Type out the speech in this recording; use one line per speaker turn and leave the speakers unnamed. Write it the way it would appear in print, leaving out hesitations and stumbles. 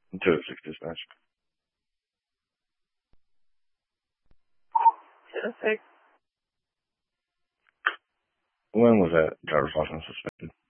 Naturligtvis, znaczy.
Perfect.
When was that driver's license suspended?